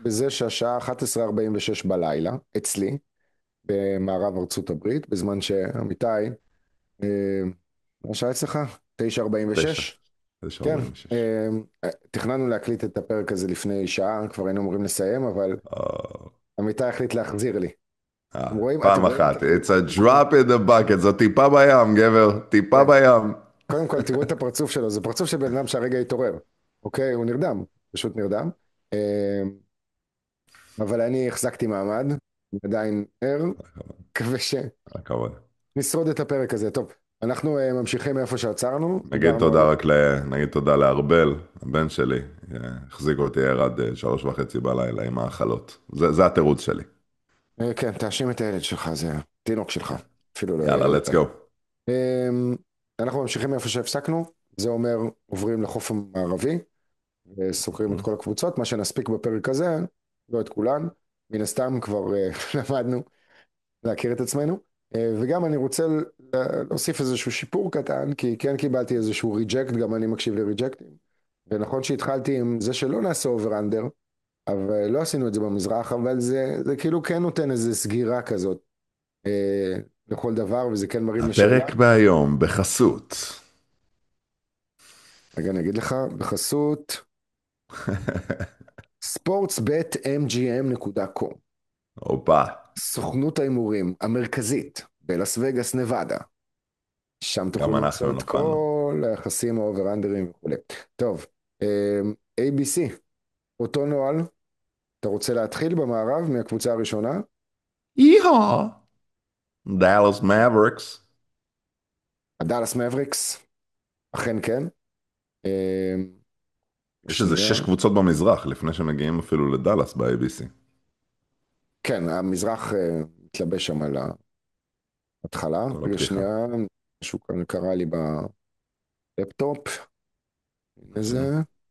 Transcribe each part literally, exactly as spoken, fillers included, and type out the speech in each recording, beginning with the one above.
בזה שהשעה אחת עשרה ארבעים ושש בלילה, אצלי, במערב ארצות הברית, בזמן שעמיתי, אה, מה השעה אצלך? תשע. תשע ארבעים ושש? תשע כן, ארבעים ושש. אה, תכננו להקליט את הפרק הזה לפני שעה, כבר היינו אמורים לסיים, אבל אה, עמיתי החליט להחזיר לי. אה, אתם רואים, אתם פעם רואים את אחת. It's a החיוך? drop in the bucket. זו טיפה בים, גבר. טיפה כן. בים. קודם כל, תראו את הפרצוף שלו, זה פרצוף של בן אדם שהרגע התעורר, אוקיי? הוא נרדם, פשוט נרדם. אה, אבל אני החזקתי מעמד, אני עדיין ער, מקווה הכבוד. שנשרוד את הפרק הזה. טוב, אנחנו אה, ממשיכים מאיפה שעצרנו, נגיד דיברנו על... תודה רק ל... נגיד תודה לארבל, הבן שלי. אה, החזיק אותי ער עד אה, שלוש וחצי בלילה עם האכלות. זה, זה התירוץ שלי. אה, כן, תאשים את הילד שלך, זה התינוק שלך, אפילו לא יאללה, ילד. let's go. אמ, אנחנו ממשיכים מאיפה שהפסקנו, זה אומר עוברים לחוף המערבי, וסוקרים את כל הקבוצות, מה שנספיק בפרק הזה, לא את כולן, מן הסתם כבר אה, למדנו להכיר את עצמנו, אה, וגם אני רוצה ל- להוסיף איזשהו שיפור קטן, כי כן קיבלתי איזשהו ריג'קט, גם אני מקשיב לריג'קטים, ונכון שהתחלתי עם זה שלא נעשה אובר אנדר, אבל לא עשינו את זה במזרח, אבל זה, זה כאילו כן נותן איזו סגירה כזאת אה, לכל דבר, וזה כן מרים לשאלה. הפרק בהיום בחסות. רגע, אני אגיד לך, בחסות ספורטס בט אם ג'י אם נקודה קום, הופה. סוכנות ההימורים המרכזית בלאס וגאס, נבדה. שם תוכלו גם למצוא אנחנו את נפלנו. כל היחסים האובר-אנדרים וכו'. טוב, אה, איי בי סי, אותו נוהל, אתה רוצה להתחיל במערב מהקבוצה הראשונה? יהה. דאלאס מאבריקס. הדאלאס מבריקס, אכן כן. אה, יש איזה שנייה, שש קבוצות במזרח, לפני שמגיעים אפילו לדאלאס ב-איי בי סי. כן, המזרח אה, מתלבש שם על ההתחלה. כל רגע, הפתיחה. שנייה, משהו כאן קרה לי בלפטופ. הנה זה,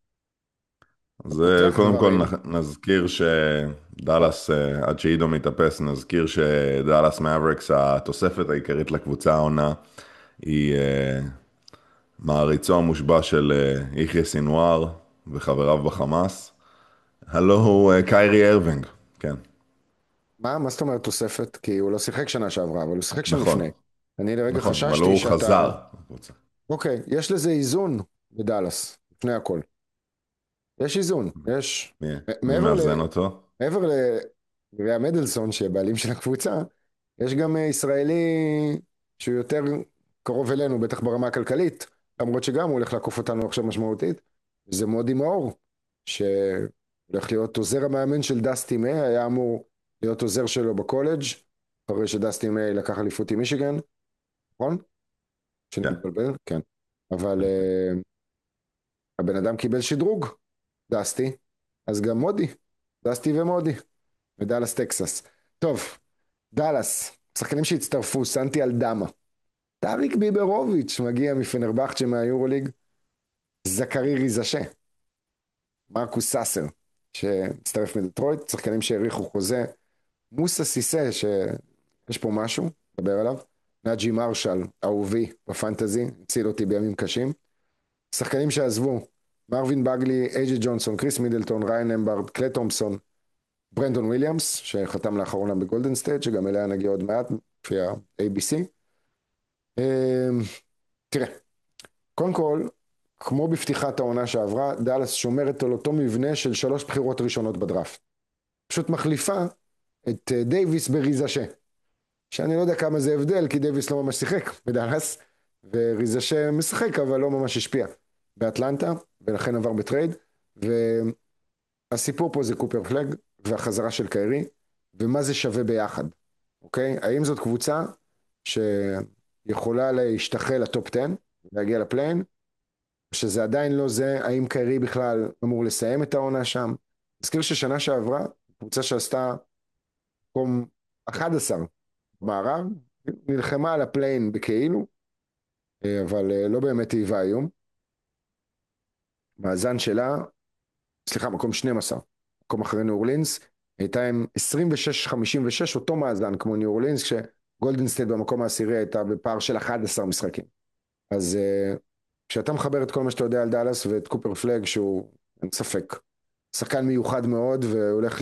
אז אתה אה, פותח קודם כל דברים. נ- נזכיר שדאלאס, אה, עד שעידו מתאפס, נזכיר שדאלאס מאבריקס, התוספת העיקרית לקבוצה העונה, היא אה, מעריצו המושבע של אה, יחיא סינואר וחבריו בחמאס. הלו הוא אה, קיירי ארווינג, כן, מה, מה זאת אומרת תוספת? כי הוא לא שיחק שנה שעברה, אבל הוא שיחק שם נכון, לפני. אני לרגע נכון, אבל חששתי הוא שאתה... חזר לקבוצה. אוקיי, יש לזה איזון בדאלאס, לפני הכל. יש איזון, יש... מי, מ- מי מעבר ל... מאזן אותו? מעבר לריה מדלסון, שבעלים של הקבוצה, יש גם אה, ישראלי שהוא יותר קרוב אלינו, בטח ברמה הכלכלית, למרות שגם הוא הולך לעקוף אותנו עכשיו משמעותית, זה מודי מאור, שהולך להיות עוזר המאמן של דסטי מיי, היה אמור להיות עוזר שלו בקולג', אחרי שדסטי מיי לקח אליפות עם מישיגן, נכון? שאני כן, מתבלבל? כן. אבל כן, כן. uh, הבן אדם קיבל שדרוג, דסטי, אז גם מודי, דסטי ומודי, מדאלאס טקסס. טוב, דאלאס, שחקנים שהצטרפו, סנטי אלדמה, טאריק ביברוביץ' מגיע מפנרבחצ'ה מהיורוליג, זכרי ריזשה, מרקוס סאסר, שהצטרף מדטרויט, שחקנים שהאריכו חוזה, מוסה סיסה, שיש פה משהו, נדבר עליו, נאג'י מרשל, אהובי בפנטזי, הציל אותי בימים קשים, שחקנים שעזבו, מרווין בגלי, אייג'י ג'ונסון, קריס מידלטון, ריין אמברד, קלי תומפסון, ברנדון וויליאמס, שחתם לאחרונה בגולדן סטייט, שגם אליה נגיע עוד מעט, לפי ה-איי בי סי. תראה, קודם כל, כמו בפתיחת העונה שעברה, דאלאס שומרת על אותו מבנה של שלוש בחירות ראשונות בדראפט. פשוט מחליפה את אה, דייוויס בריזשה, שאני לא יודע כמה זה הבדל, כי דייוויס לא ממש שיחק בדאלאס, וריזשה משחק, אבל לא ממש השפיע באטלנטה, ולכן עבר בטרייד, והסיפור פה זה קופר פלג, והחזרה של קיירי, ומה זה שווה ביחד, אוקיי? האם זאת קבוצה שיכולה להשתחל לטופ עשר, להגיע לפליין, שזה עדיין לא זה, האם קיירי בכלל אמור לסיים את העונה שם? נזכיר ששנה שעברה, קבוצה שעשתה מקום אחד עשר במערב, נלחמה על הפליין בכאילו, אה, אבל אה, לא באמת היווה איום. מאזן שלה, סליחה, מקום שנים עשר, מקום אחרי ניו אורלינס, הייתה עם עשרים ושש חמישים ושש, אותו מאזן כמו ניו אורלינס, כשגולדן סטייט במקום העשירי הייתה בפער של אחד עשר משחקים. אז אה, כשאתה מחבר את כל מה שאתה יודע על דאלאס ואת קופר פלג, שהוא, אין ספק, שחקן מיוחד מאוד, והולך